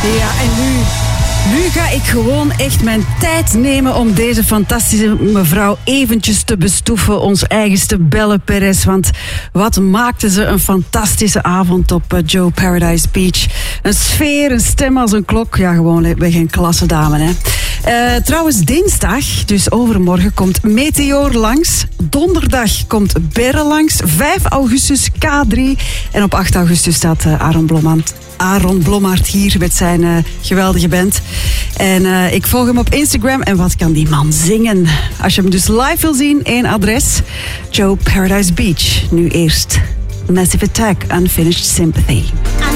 Ja, en nu ga ik gewoon echt mijn tijd nemen om deze fantastische mevrouw eventjes te bestoeven. Ons eigenste Belle Perez. Want wat maakte ze een fantastische avond op Joe Paradise Beach. Een sfeer, een stem als een klok. Ja, gewoon weer geen klasse dame, hè. Trouwens, dinsdag, dus overmorgen, komt Meteor langs. Donderdag komt Berre langs. 5 augustus K3. En op 8 augustus staat Aaron Blommaert hier met zijn geweldige band. En ik volg hem op Instagram. En wat kan die man zingen? Als je hem dus live wil zien, 1 adres. Joe Paradise Beach. Nu eerst Massive Attack, Unfinished Sympathy.